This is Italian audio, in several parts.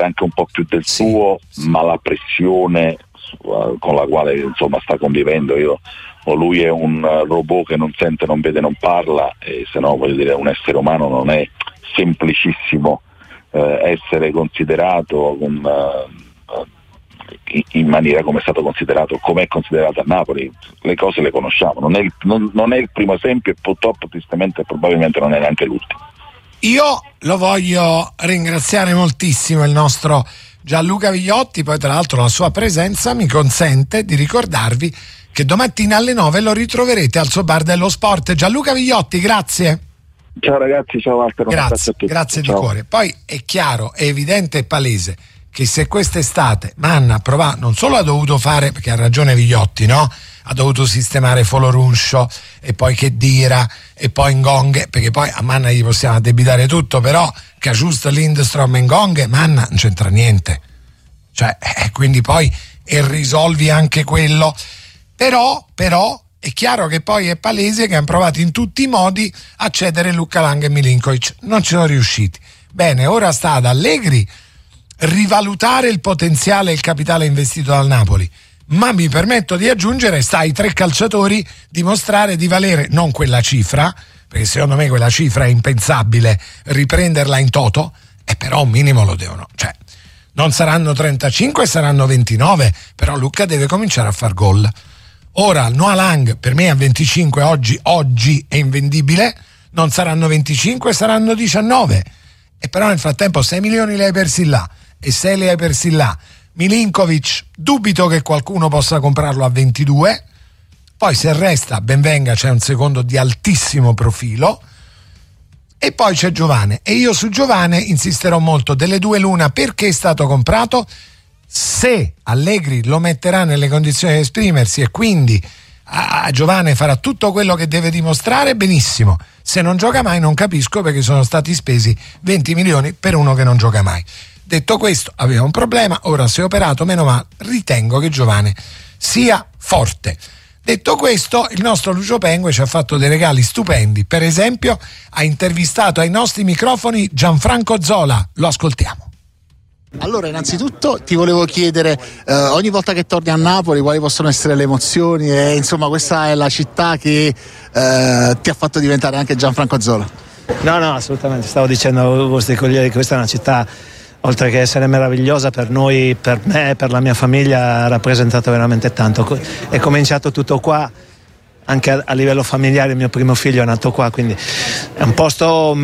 essere anche un po' più del suo, ma la pressione con la quale insomma sta convivendo, lui è un robot che non sente, non vede, non parla, e se no, voglio dire, un essere umano non è semplicissimo essere considerato in maniera come è stato considerato, come è considerato a Napoli. Le cose le conosciamo, non è il primo esempio, e purtroppo tristemente probabilmente non è neanche l'ultimo. Io lo voglio ringraziare moltissimo, il nostro Gianluca Vigliotti. Poi tra l'altro la sua presenza mi consente di ricordarvi che domattina alle 9 lo ritroverete al suo bar dello sport. Gianluca Vigliotti, grazie. Ciao ragazzi, ciao Walter. Grazie di cuore. Poi è chiaro, è evidente e palese che se quest'estate Manna non solo ha dovuto fare, perché ha ragione Vigliotti, no? Ha dovuto sistemare Folorunscio e poi Khedira e poi Ngonghe, perché poi a Manna gli possiamo addebitare tutto, però Cajuste, Lindstrom e Ngonghe Manna non c'entra niente, cioè quindi poi risolvi anche quello. Però è chiaro che poi è palese che hanno provato in tutti i modi a cedere Luca Lang e Milinkovic, non ci sono riusciti. Bene, ora sta ad Allegri rivalutare il potenziale e il capitale investito dal Napoli, ma mi permetto di aggiungere, sta ai 3 calciatori dimostrare di valere non quella cifra, perché secondo me quella cifra è impensabile riprenderla in toto, e però un minimo lo devono, cioè non saranno 35, saranno 29, però Luca deve cominciare a far gol. Ora Noah Lang per me a 25 oggi è invendibile, non saranno 25, saranno 19, e però nel frattempo 6 milioni li hai persi là e 6 li hai persi là. Milinkovic dubito che qualcuno possa comprarlo a 22, poi se resta ben venga, c'è un secondo di altissimo profilo, e poi c'è Giovane, e io su Giovane insisterò molto, delle due l'una, perché è stato comprato. Se Allegri lo metterà nelle condizioni di esprimersi e quindi a Giovane farà tutto quello che deve dimostrare, benissimo. Se non gioca mai non capisco perché sono stati spesi 20 milioni per uno che non gioca mai. Detto questo, aveva un problema, ora si è operato, meno male, ritengo che Giovane sia forte. Detto questo, il nostro Lucio Pengue ci ha fatto dei regali stupendi, per esempio ha intervistato ai nostri microfoni Gianfranco Zola, lo ascoltiamo. Allora, innanzitutto ti volevo chiedere, ogni volta che torni a Napoli quali possono essere le emozioni, e insomma questa è la città che ti ha fatto diventare anche Gianfranco Zola. No, assolutamente, stavo dicendo vostri colleghi che questa è una città, oltre che essere meravigliosa, per noi, per me, per la mia famiglia, ha rappresentato veramente tanto. È cominciato tutto qua, anche a livello familiare, il mio primo figlio è nato qua, quindi è un posto...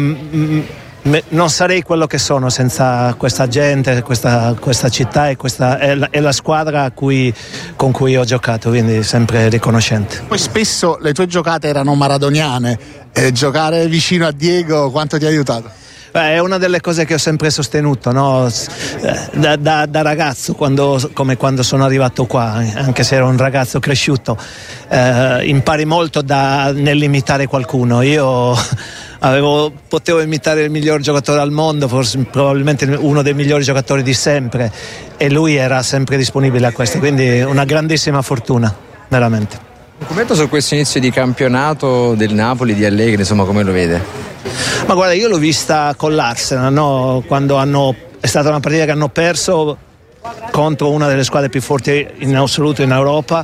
non sarei quello che sono senza questa gente, questa città, e questa è la squadra con cui ho giocato, quindi sempre riconoscente. Poi spesso le tue giocate erano maradoniane, giocare vicino a Diego quanto ti ha aiutato? È una delle cose che ho sempre sostenuto, no? Da ragazzo, come quando sono arrivato qua, anche se ero un ragazzo cresciuto, impari molto nell'imitare qualcuno. Io potevo imitare il miglior giocatore al mondo, forse probabilmente uno dei migliori giocatori di sempre, e lui era sempre disponibile a questo, quindi una grandissima fortuna, veramente. Un commento su questo inizio di campionato del Napoli, di Allegri, insomma, come lo vede? Ma guarda, io l'ho vista con l'Arsenal, no? Quando è stata una partita che hanno perso contro una delle squadre più forti in assoluto in Europa,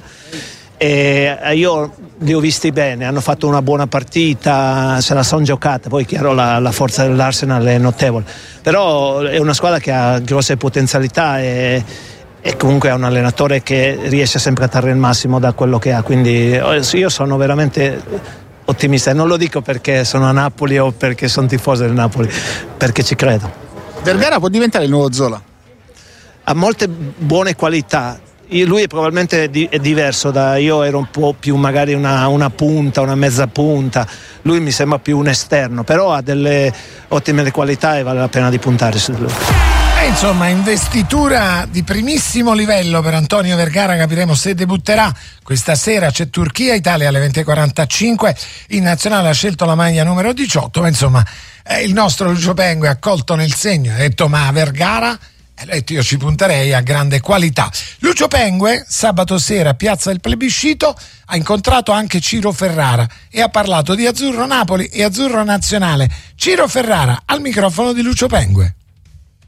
e io li ho visti bene, hanno fatto una buona partita, se la sono giocata. Poi chiaro la forza dell'Arsenal è notevole, però è una squadra che ha grosse potenzialità e comunque è un allenatore che riesce sempre a trarre il massimo da quello che ha, quindi io sono veramente ottimista, e non lo dico perché sono a Napoli o perché sono tifoso del Napoli, perché ci credo. Vergara può diventare il nuovo Zola? Ha molte buone qualità. Lui è probabilmente è diverso io ero un po' più magari una punta, una mezza punta, lui mi sembra più un esterno, però ha delle ottime qualità e vale la pena di puntare su lui. Insomma, investitura di primissimo livello per Antonio Vergara, capiremo se debutterà questa sera. C'è Turchia-Italia alle 20:45, in nazionale ha scelto la maglia numero 18, ma insomma il nostro Lucio Pengue ha colto nel segno, ha detto ma Vergara, io ci punterei a grande qualità. Lucio Pengue sabato sera a Piazza del Plebiscito ha incontrato anche Ciro Ferrara e ha parlato di Azzurro Napoli e Azzurro Nazionale. Ciro Ferrara al microfono di Lucio Pengue.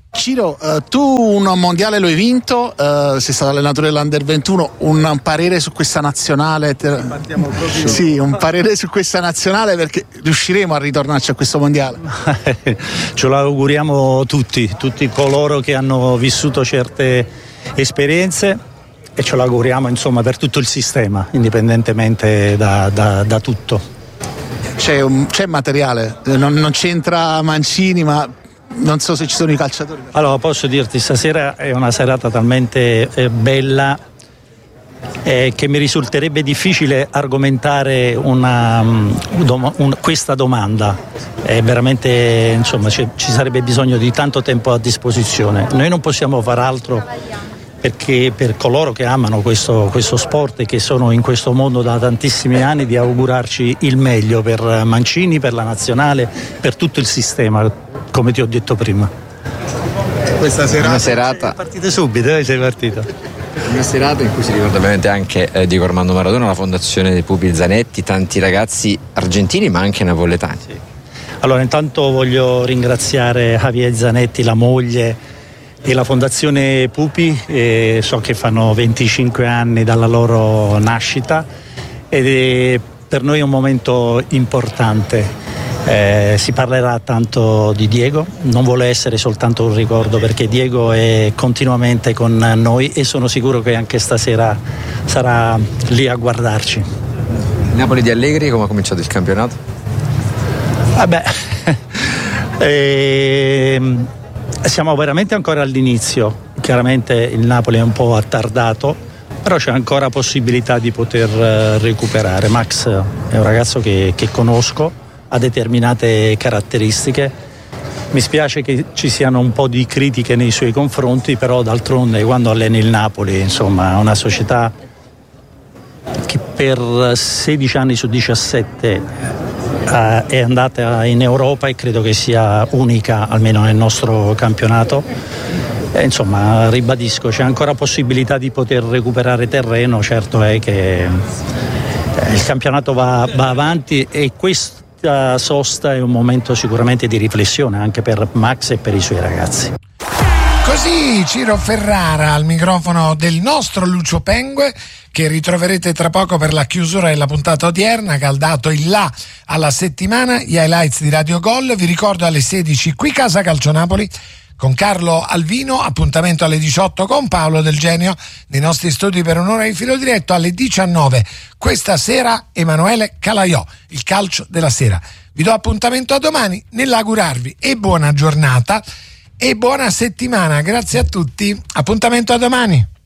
Ciro, tu un mondiale lo hai vinto, sei stato allenatore dell'Under 21, un parere su questa nazionale? Sì, un parere su questa nazionale, perché riusciremo a ritornarci a questo mondiale? Ce lo auguriamo tutti coloro che hanno vissuto certe esperienze, e ce lo auguriamo insomma per tutto il sistema, indipendentemente da tutto. C'è materiale, non c'entra Mancini, ma non so se ci sono i calciatori. Allora, posso dirti, stasera è una serata talmente bella che mi risulterebbe difficile argomentare questa domanda. È veramente, insomma, ci sarebbe bisogno di tanto tempo a disposizione. Noi non possiamo far altro, perché per coloro che amano questo sport e che sono in questo mondo da tantissimi anni, di augurarci il meglio per Mancini, per la nazionale, per tutto il sistema, come ti ho detto prima. Questa serata una serata Partite subito, sei partito. Una serata in cui si ricorda ovviamente anche Diego Armando Maradona, la fondazione dei Pupi Zanetti, tanti ragazzi argentini ma anche napoletani. Sì. Allora, intanto voglio ringraziare Javier Zanetti, la moglie, e la fondazione Pupi, so che fanno 25 anni dalla loro nascita, ed è per noi un momento importante. Si parlerà tanto di Diego, non vuole essere soltanto un ricordo, perché Diego è continuamente con noi e sono sicuro che anche stasera sarà lì a guardarci. Napoli di Allegri, come ha cominciato il campionato? Vabbè, siamo veramente ancora all'inizio, chiaramente il Napoli è un po' attardato, però c'è ancora possibilità di poter recuperare. Max è un ragazzo che conosco, ha determinate caratteristiche, mi spiace che ci siano un po' di critiche nei suoi confronti, però d'altronde quando alleni il Napoli, insomma, è una società che per 16 anni su 17 è andata in Europa e credo che sia unica, almeno nel nostro campionato. Insomma, ribadisco, c'è ancora possibilità di poter recuperare terreno. Certo è che il campionato va avanti, e questa sosta è un momento sicuramente di riflessione anche per Max e per i suoi ragazzi. Così Ciro Ferrara al microfono del nostro Lucio Pengue, che ritroverete tra poco per la chiusura della puntata odierna, che ha dato il là alla settimana, gli highlights di Radio Gol. Vi ricordo alle 16 qui Casa Calcio Napoli con Carlo Alvino, appuntamento alle 18 con Paolo Del Genio nei nostri studi per un'ora di filo diretto. Alle 19 questa sera Emanuele Calaiò, il calcio della sera. Vi do appuntamento a domani nell'augurarvi e buona giornata e buona settimana. Grazie a tutti, appuntamento a domani.